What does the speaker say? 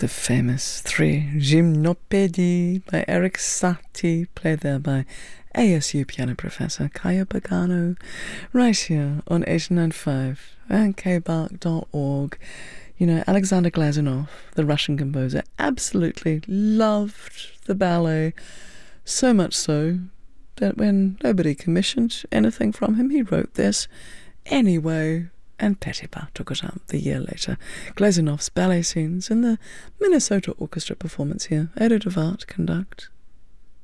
The famous three Gymnopédie by Erik Satie, played there by ASU piano professor Kaya Pagano, right here on 89.5 and kbark.org. You know, Alexander Glazunov, the Russian composer, absolutely loved the ballet, so much so that when nobody commissioned anything from him, he wrote this anyway, and Petipa took it up the year later. Glazunov's ballet scenes in the Minnesota Orchestra performance here. Edo de Waart conduct.